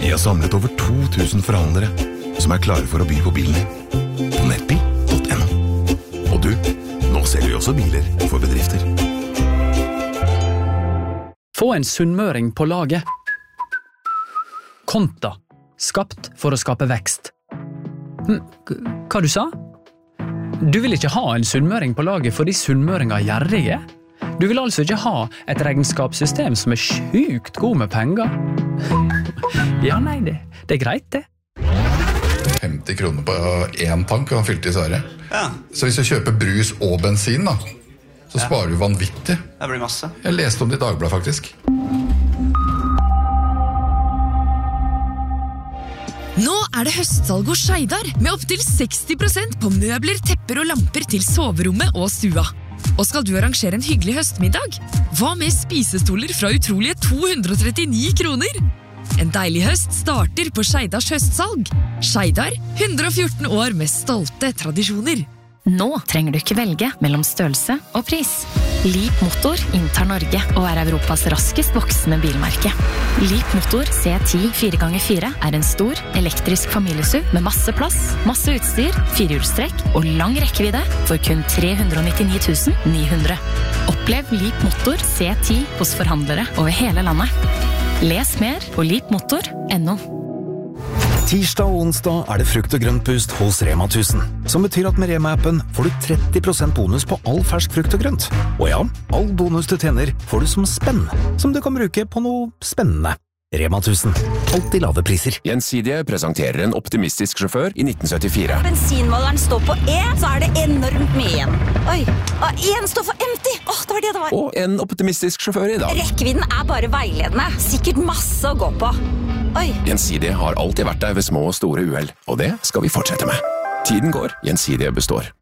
Vi har samlet over 2000 forhandlere som klare for å by på bilen din på nettbil.no. Og du, nå selger vi også biler for bedrifter. Få en sunnmøring på laget. Konta. Skapt for å skape vekst. Hva du sa? Du vil ikke ha en sunnmøring på laget fordi sunnmøringer gjerrige? Du vil altså ikke ha et regnskapssystem som sjukt god med penger? Ja, nei, det greit det. 50 kroner på en tank han fylte i Sverige. Ja. Så hvis jeg kjøper brus og bensin da, så sparer du vanvittig. Det blir masse. Jeg leste om det i Dagbladet faktisk. Nå det høstsalg hos Skeidar, med opp til 60% på møbler, tepper og lamper til soverommet og stua. Og skal du arrangere en hyggelig høstmiddag? Hva med spisestoler fra utrolige 239 kroner? En deilig høst starter på Skeidars høstsalg. Skeidar, 114 år med stolte tradisjoner. Nå trenger du ikke velge mellom størrelse og pris. Leap Motor inntar Norge og Europas raskest voksende bilmerke. Leap Motor C10 4x4 en stor, elektrisk familieSUV med masse plass, masse utstyr, firehjulstrekk og lang rekkevidde for kun 399 900. Opplev Leap Motor C10 hos forhandlere over hele landet. Les mer på leapmotor.no. Tirsdag og onsdag det frukt- og grøntboost hos Rema 1000, som betyr at med Rema-appen får du 30% bonus på all fersk frukt og grønt. Og ja, all bonus du tjener får du som spenn, som du kan bruke på noe spennende. Rema 1000. Alltid lave priser. Gjensidige presenterer en optimistisk sjåfør i 1974. Bensinmåleren står på E, så det enormt mye igjen. Oi, en står for empty. Det var det det var. Og en optimistisk sjåfør i dag. Rekkevidden bare veiledende. Sikkert masse å gå på. Oi. Gjensidige har alltid vært der ved små og store uhell, og det skal vi fortsette med. Tiden går, Gjensidige består.